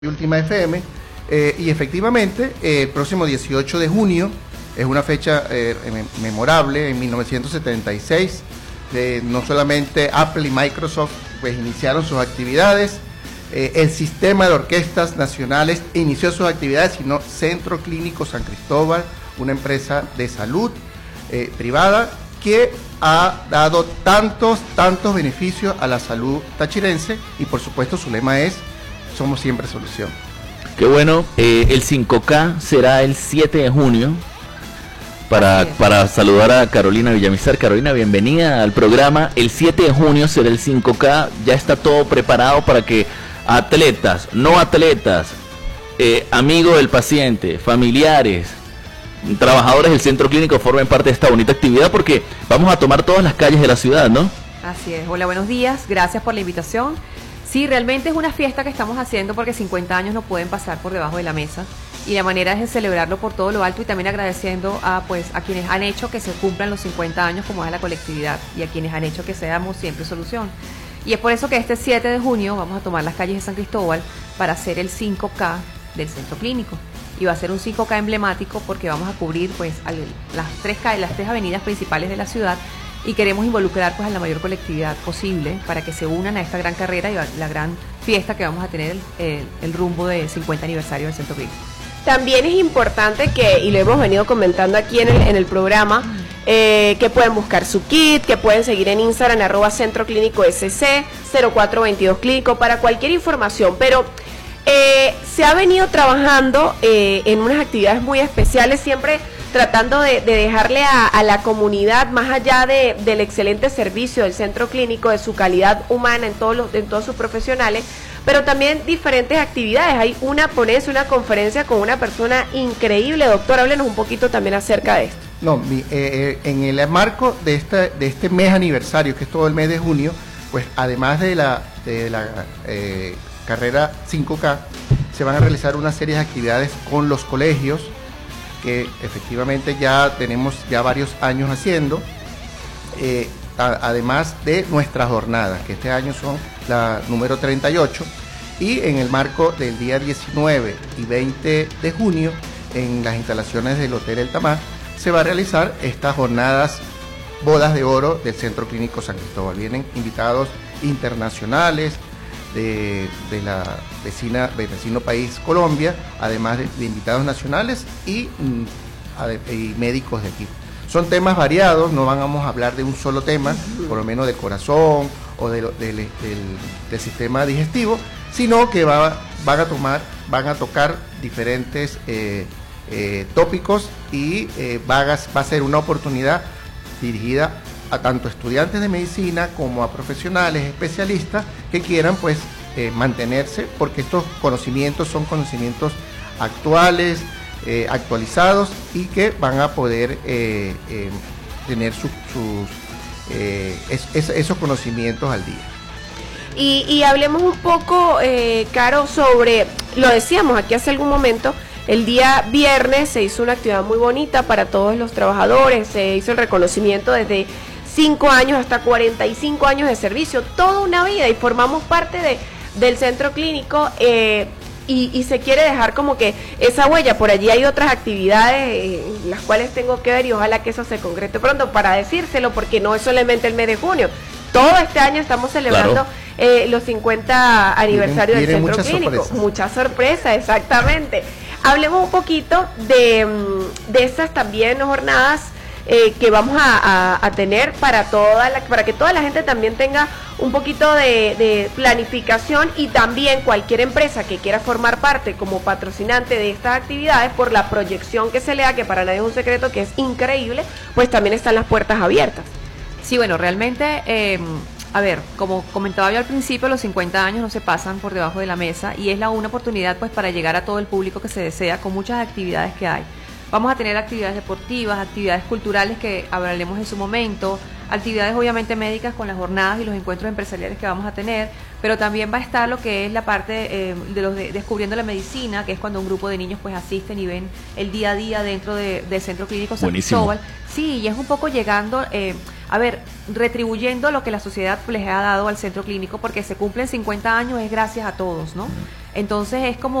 Última FM, y efectivamente el próximo 18 de junio es una fecha memorable. En 1976 no solamente Apple y Microsoft pues iniciaron sus actividades, el sistema de orquestas nacionales inició sus actividades, sino Centro Clínico San Cristóbal, una empresa de salud privada que ha dado tantos beneficios a la salud tachirense, y por supuesto su lema es "Somos siempre solución". Qué bueno. El 5K será el 7 de junio. Para saludar a Carolina Villamizar. Carolina, bienvenida al programa. El 7 de junio será el 5K. Ya está todo preparado para que atletas, no atletas, amigos del paciente, familiares, trabajadores del centro clínico formen parte de esta bonita actividad, porque vamos a tomar todas las calles de la ciudad, ¿no? Así es. Hola, buenos días. Gracias por la invitación. Sí, realmente es una fiesta que estamos haciendo porque 50 años no pueden pasar por debajo de la mesa, y la manera es de celebrarlo por todo lo alto, y también agradeciendo a quienes han hecho que se cumplan los 50 años, como es la colectividad, y a quienes han hecho que seamos siempre solución. Y es por eso que este 7 de junio vamos a tomar las calles de San Cristóbal para hacer el 5K del centro clínico. Y va a ser un 5K emblemático porque vamos a cubrir las tres avenidas principales de la ciudad, y queremos involucrar a la mayor colectividad posible para que se unan a esta gran carrera y a la gran fiesta que vamos a tener el rumbo de 50 aniversario del centro clínico. También es importante y lo hemos venido comentando aquí en el programa, que pueden buscar su kit, que pueden seguir en Instagram @centroclínico.sc, 0422 clínico, para cualquier información. Pero se ha venido trabajando en unas actividades muy especiales, siempre tratando de dejarle a la comunidad, más allá del excelente servicio del centro clínico, de su calidad humana en todos sus profesionales, pero también diferentes actividades. Hay una ponencia, una conferencia con una persona increíble. Doctor, háblenos un poquito también acerca de esto. En el marco de este mes aniversario, que es todo el mes de junio, pues además de la carrera 5K, se van a realizar una serie de actividades con los colegios, que efectivamente ya tenemos varios años haciendo, además de nuestras jornadas, que este año son la número 38, y en el marco del día 19 y 20 de junio, en las instalaciones del Hotel El Tamar, se va a realizar estas jornadas Bodas de Oro del Centro Clínico San Cristóbal. Vienen invitados internacionales del vecino país Colombia, además de invitados nacionales y médicos de aquí. Son temas variados, no vamos a hablar de un solo tema, por lo menos de corazón o del sistema digestivo, sino que van a tocar diferentes tópicos, y va a ser una oportunidad dirigida a tanto estudiantes de medicina como a profesionales especialistas que quieran mantenerse, porque estos conocimientos son conocimientos actuales, actualizados, y que van a poder tener esos conocimientos al día. Y hablemos un poco, Caro, sobre, lo decíamos aquí hace algún momento, el día viernes se hizo una actividad muy bonita para todos los trabajadores, se hizo el reconocimiento desde 5 años hasta 45 años de servicio, toda una vida, y formamos parte del centro clínico, y se quiere dejar como que esa huella. Por allí hay otras actividades las cuales tengo que ver, y ojalá que eso se concrete pronto para decírselo, porque no es solamente el mes de junio, todo este año estamos celebrando, claro, los 50 aniversarios del centro clínico. Mucha sorpresa, exactamente. Hablemos un poquito de estas también jornadas que vamos a tener para que toda la gente también tenga un poquito de planificación, y también cualquier empresa que quiera formar parte como patrocinante de estas actividades, por la proyección que se le da, que para nadie es un secreto, que es increíble, pues también están las puertas abiertas. Sí, bueno, realmente, como comentaba yo al principio, los 50 años no se pasan por debajo de la mesa, y es una oportunidad para llegar a todo el público que se desea, con muchas actividades que hay. Vamos a tener actividades deportivas, actividades culturales que hablaremos en su momento, actividades obviamente médicas con las jornadas y los encuentros empresariales que vamos a tener, pero también va a estar lo que es la parte de Descubriendo la Medicina, que es cuando un grupo de niños asisten y ven el día a día dentro del Centro Clínico San Cristóbal. Sí, y es un poco llegando a ver, retribuyendo lo que la sociedad les ha dado al centro clínico, porque se cumplen 50 años es gracias a todos, ¿no? Entonces es como